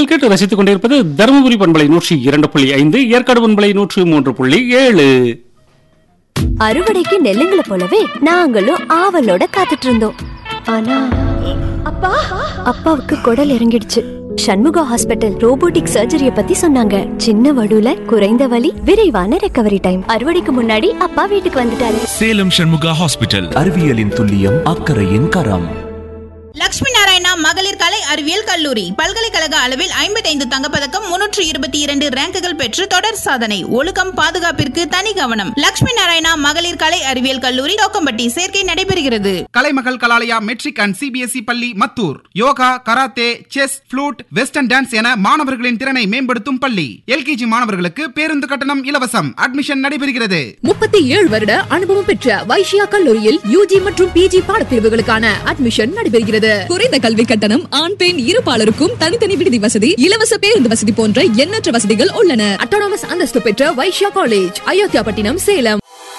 நீங்கள் கேட்டு ரசித்துக் கொண்டிருப்பது தருமபுரி பண்பலை 102.5, ஏற்காடு பண்பலை 103.7. அறுவடைக்கு நெல்லுங்களை போலவே நாங்களும் ஆவலோட காத்துட்டு இருந்தோம். ஆனா அப்பாவுக்கு குடல் இறங்கிடுச்சு. சண்முகா ஹாஸ்பிட்டல் ரோபோட்டிக் சர்ஜரிய பத்தி சொன்னாங்க. சின்ன வடுல குறைந்த வலி, விரைவான ரெக்கவரி டைம். அறுவடைக்கு முன்னாடி அப்பா வீட்டுக்கு வந்துட்டாரு. சேலம் சண்முகா ஹாஸ்பிட்டல். அறிவியலின் துல்லியம், அக்கறையின் கரம். லட்சுமி நாராயணா மகளிர் கலை அறிவியல் கல்லூரி பல்கலைக்கழக அளவில் 55 தங்கப்பதக்கம், 322 ரேங்குகள் பெற்று தொடர் சாதனை. ஒழுக்கம், பாதுகாப்பிற்கு தனி கவனம். லட்சுமி நாராயணா மகளிர் கலை அறிவியல் கல்லூரி, தோக்கம்பட்டி. சேர்க்கை நடைபெறுகிறது. கலைமகள் கலாலயா மெட்ரிக் அண்ட் சிபிஎஸ்இ பள்ளி, Mathur. Yoga, karate, chess, flute, western dance என மாணவர்களின் திறனை மேம்படுத்தும் பள்ளி. எல்கேஜி மாணவர்களுக்கு பேருந்து கட்டணம் இலவசம். அட்மிஷன் நடைபெறுகிறது. 37 வருட அனுபவம் பெற்ற வைஷ்யா கல்லூரியில் யூஜி மற்றும் பிஜி பாடப்பிரிவுகளுக்கான அட்மிஷன் நடைபெறுகிறது. குறைந்த கல்வி கட்டணம், ஆண் பெண் இருபாலருக்கும் தனித்தனி விடுதி வசதி, இலவச பேருந்து வசதி போன்ற எண்ணற்ற வசதிகள் உள்ளன. அட்டானமஸ் அந்தஸ்து பெற்ற வைஷ்யா காலேஜ், அயோத்தியாபட்டினம், சேலம்.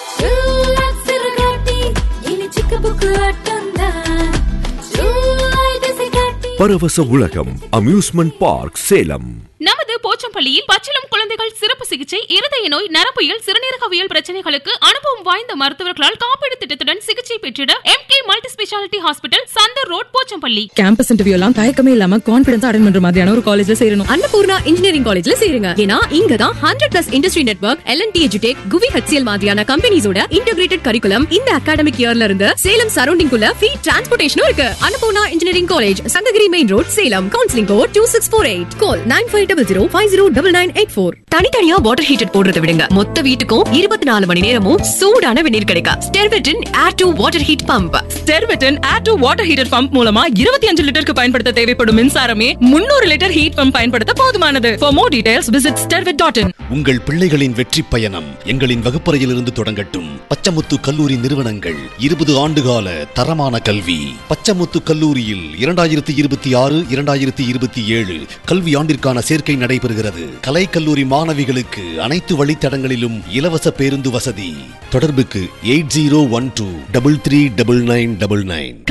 பரவச உலகம் அம்யூஸ்மெண்ட் பார்க், சேலம். நமது போச்சம்பள்ளியில் பச்சிளம் குழந்தைகள் சிறப்பு சிகிச்சை, இருதய நோய், நரம்பியல், சிறுநீரகவியல் பிரச்சனைகளுக்கு அனுபவம் வாய்ந்த மருத்துவர்களால் காப்பீடு திட்டத்துடன் சிகிச்சை பெற்றிட MK multi speciality hospital, Chandar road, Pochampalli. Campus interview எல்லாம் தயக்கமே இல்லாம கான்பிடன்ஸ் அட்டெண்ட் பண்ற மாதிரியான ஒரு காலேஜ்ல சேரணும். அன்னபூர்ணா இன்ஜினியரிங் காலேஜ்ல சேருங்க. ஏன்னா இங்க தான் 100+ இண்டஸ்ட்ரி நெட்வொர்க், LNT எஜுடெக், குவி HCL மாதிரியான கம்பெனிஸோட இன்டகிரேட்டட் கரிக்குலம் இந்த அகாடமிக் இயர்ல இருந்து சேலம் சரௌண்டிங் குள்ள ஃப்ரீ டிரான்ஸ்போர்ட்டேஷனும் இருக்கு. Annapurna engineering college, Sankagiri main road, Salem. Counselling code 2648. கால் 9500509984. தனித்தனியா வாட்டர் ஹீட்டர் போடுறத விடுங்க, மொத்த வீட்டுக்கும் 24 மணி நேரமும் சூடான வெந்நீர் கிடைக்கும். ஸ்டெர்வெட்டின் air to water heat pump. ஸ்டெர்வெட்டின் air to water heater pump மூலமா 25 லிட்டருக்கு பயன்படுத்த தேவைப்படும் மின்சாரமே 300 லிட்டர் ஹீட் பம்ப் பயன்படுத்த போதுமானது. For more details visit stervet.in. உங்கள் பிள்ளைகளின் வெற்றி பயணம் எங்களின் வகுப்பறையிலிருந்து தொடங்கட்டும். பச்சமுத்து கல்லூரி நிறுவனங்கள் 20 ஆண்டுகால தரமான கல்வி. பச்சமுத்து கல்லூரியில் 2026, 2027 கல்வி ஆண்டிற்கான சேர்க்கை நடைபெறுகிறது. கலை கல்லூரி மாணவிகளுக்கு அனைத்து வழித்தடங்களிலும் இலவச பேருந்து வசதி. தொடர்புக்கு 8012339999.